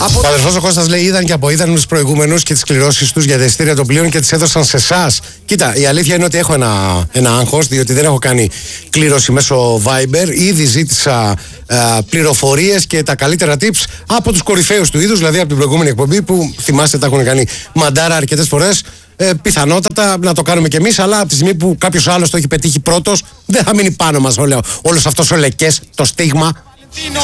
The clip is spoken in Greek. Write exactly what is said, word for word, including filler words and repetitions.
Από... Ο αδερφός ο Κώστας λέει: είδαν και αποείδαν τους προηγούμενους και τις κληρώσεις τους για τα εισιτήρια των πλοίων και τις έδωσαν σε εσάς. Κοίτα, η αλήθεια είναι ότι έχω ένα, ένα άγχος, διότι δεν έχω κάνει κλήρωση μέσω Viber. Ήδη ζήτησα ε, πληροφορίες και τα καλύτερα tips από τους κορυφαίους του είδους, δηλαδή από την προηγούμενη εκπομπή που θυμάστε τα έχουν κάνει μαντάρα αρκετές φορές. Ε, πιθανότατα να το κάνουμε κι εμείς, αλλά από τη στιγμή που κάποιος άλλος το έχει πετύχει πρώτος, δεν θα μείνει πάνω μας όλο, όλος αυτός ο λεκές, το στίγμα.